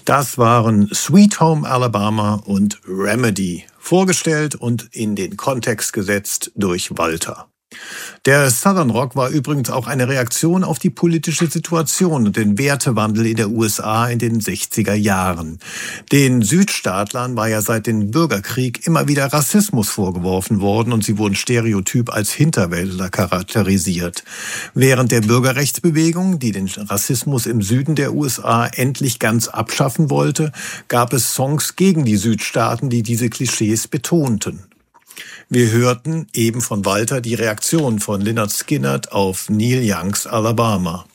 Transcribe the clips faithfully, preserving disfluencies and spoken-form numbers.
Das waren Sweet Home Alabama und Remedy, vorgestellt und in den Kontext gesetzt durch Walter. Der Southern Rock war übrigens auch eine Reaktion auf die politische Situation und den Wertewandel in der U S A in den sechziger Jahren. Den Südstaatlern war ja seit dem Bürgerkrieg immer wieder Rassismus vorgeworfen worden und sie wurden stereotyp als Hinterwäldler charakterisiert. Während der Bürgerrechtsbewegung, die den Rassismus im Süden der U S A endlich ganz abschaffen wollte, gab es Songs gegen die Südstaaten, die diese Klischees betonten. Wir hörten eben von Walter die Reaktion von Lynyrd Skynyrd auf Neil Youngs Alabama.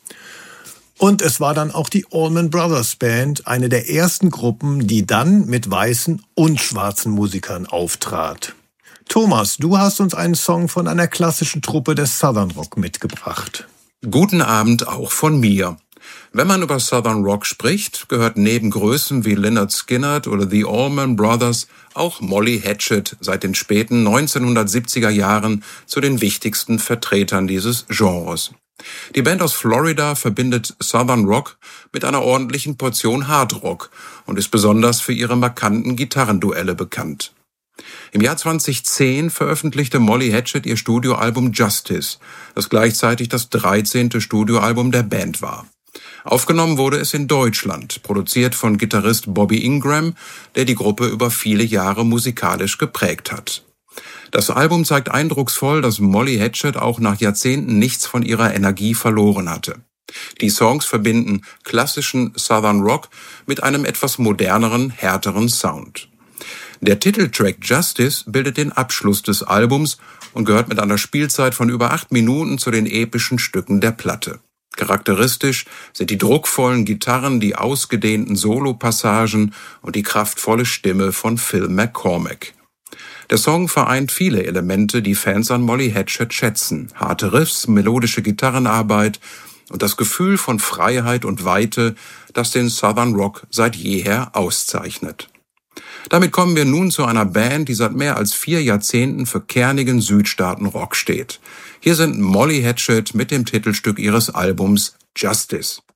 Und es war dann auch die Allman Brothers Band, eine der ersten Gruppen, die dann mit weißen und schwarzen Musikern auftrat. Thomas, du hast uns einen Song von einer klassischen Truppe des Southern Rock mitgebracht. Guten Abend auch von mir. Wenn man über Southern Rock spricht, gehört neben Größen wie Lynyrd Skynyrd oder The Allman Brothers auch Molly Hatchet seit den späten neunzehnhundertsiebziger Jahren zu den wichtigsten Vertretern dieses Genres. Die Band aus Florida verbindet Southern Rock mit einer ordentlichen Portion Hard Rock und ist besonders für ihre markanten Gitarrenduelle bekannt. Im Jahr zweitausendzehn veröffentlichte Molly Hatchet ihr Studioalbum Justice, das gleichzeitig das dreizehnte Studioalbum der Band war. Aufgenommen wurde es in Deutschland, produziert von Gitarrist Bobby Ingram, der die Gruppe über viele Jahre musikalisch geprägt hat. Das Album zeigt eindrucksvoll, dass Molly Hatchet auch nach Jahrzehnten nichts von ihrer Energie verloren hatte. Die Songs verbinden klassischen Southern Rock mit einem etwas moderneren, härteren Sound. Der Titeltrack Justice bildet den Abschluss des Albums und gehört mit einer Spielzeit von über acht Minuten zu den epischen Stücken der Platte. Charakteristisch sind die druckvollen Gitarren, die ausgedehnten Solopassagen und die kraftvolle Stimme von Phil McCormack. Der Song vereint viele Elemente, die Fans an Molly Hatchet schätzen. Harte Riffs, melodische Gitarrenarbeit und das Gefühl von Freiheit und Weite, das den Southern Rock seit jeher auszeichnet. Damit kommen wir nun zu einer Band, die seit mehr als vier Jahrzehnten für kernigen Südstaaten-Rock steht. Hier sind Molly Hatchet mit dem Titelstück ihres Albums Justice.